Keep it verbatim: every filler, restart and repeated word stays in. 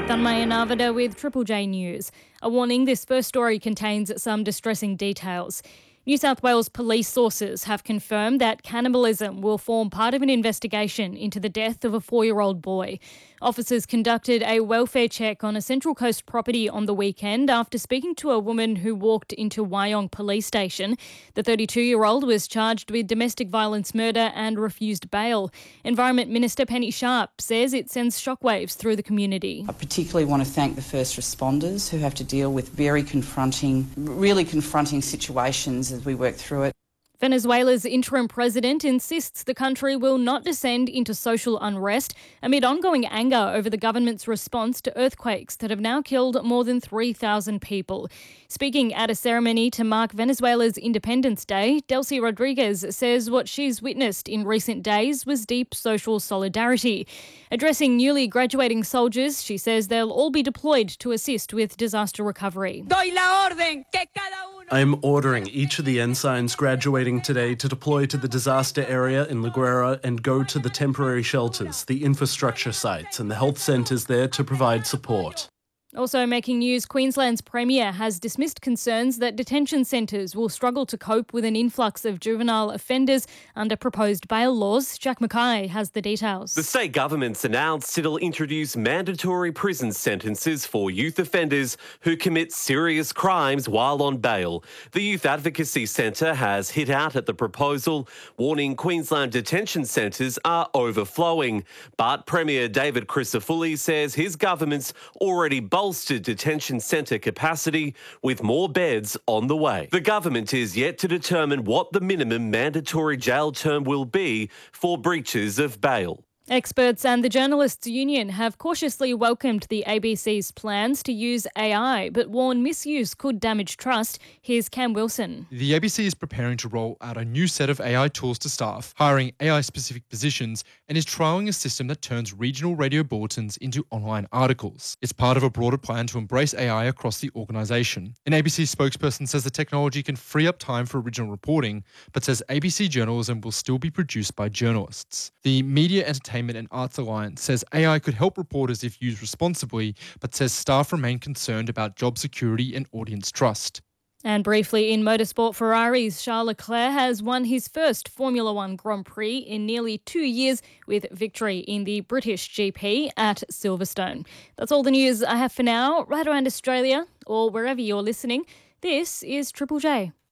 Tanmaya Navada with Triple J News. A warning, this first story contains some distressing details. New South Wales police sources have confirmed that cannibalism will form part of an investigation into the death of a four-year-old boy. Officers conducted a welfare check on a Central Coast property on the weekend after speaking to a woman who walked into Wyong Police Station. The thirty-two-year-old was charged with domestic violence murder and refused bail. Environment Minister Penny Sharp says it sends shockwaves through the community. I particularly want to thank the first responders who have to deal with very confronting, really confronting situations as we work through it. Venezuela's interim president insists the country will not descend into social unrest amid ongoing anger over the government's response to earthquakes that have now killed more than three thousand people. Speaking at a ceremony to mark Venezuela's Independence Day, Delcy Rodriguez says what she's witnessed in recent days was deep social solidarity. Addressing newly graduating soldiers, she says they'll all be deployed to assist with disaster recovery. I am ordering each of the ensigns graduating today to deploy to the disaster area in La Guera and go to the temporary shelters, the infrastructure sites and the health centres there to provide support. Also making news, Queensland's Premier has dismissed concerns that detention centres will struggle to cope with an influx of juvenile offenders under proposed bail laws. Jack Mackay has the details. The state government's announced it'll introduce mandatory prison sentences for youth offenders who commit serious crimes while on bail. The Youth Advocacy Centre has hit out at the proposal, warning Queensland detention centres are overflowing. But Premier David Crisafulli says his government's already bolstered detention centre capacity with more beds on the way. The government is yet to determine what the minimum mandatory jail term will be for breaches of bail. Experts and the Journalists Union have cautiously welcomed the A B C's plans to use A I, but warn misuse could damage trust. Here's Cam Wilson. The A B C is preparing to roll out a new set of A I tools to staff, hiring A I-specific positions, and is trialling a system that turns regional radio bulletins into online articles. It's part of a broader plan to embrace A I across the organisation. An A B C spokesperson says the technology can free up time for original reporting, but says A B C journalism will still be produced by journalists. The Media, Entertainment and Arts Alliance says A I could help reporters if used responsibly, but says staff remain concerned about job security and audience trust. And briefly in motorsport, Ferrari's Charles Leclerc has won his first Formula One Grand Prix in nearly two years with victory in the British G P at Silverstone. That's all the news I have for now. Right around Australia or wherever you're listening, this is Triple J.